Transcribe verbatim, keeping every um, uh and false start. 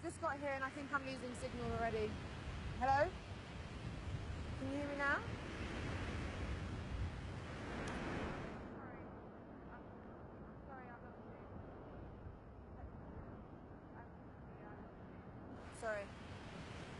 just got here and I think I'm losing signal already. Hello?